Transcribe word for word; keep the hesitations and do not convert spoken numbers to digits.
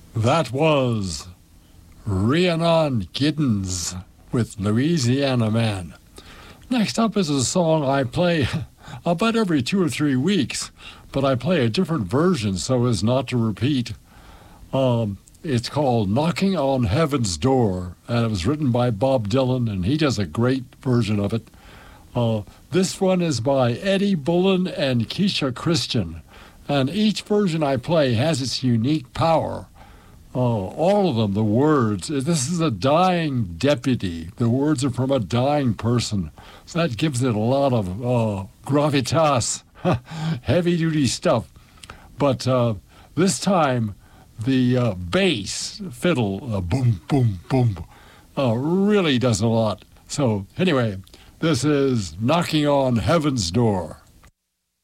That was Rhiannon Giddens with Louisiana Man. Next up is a song I play about every two or three weeks, but I play a different version so as not to repeat. Um, it's called Knocking on Heaven's Door, and it was written by Bob Dylan, and he does a great version of it. Uh, this one is by Eddie Bullen and Keisha Christian, and each version I play has its unique power. Oh, all of them, the words. This is a dying deputy. The words are from a dying person. So that gives it a lot of uh, gravitas, heavy-duty stuff. But uh, this time, the uh, bass fiddle, uh, boom, boom, boom, uh, really does a lot. So anyway, this is Knocking on Heaven's Door.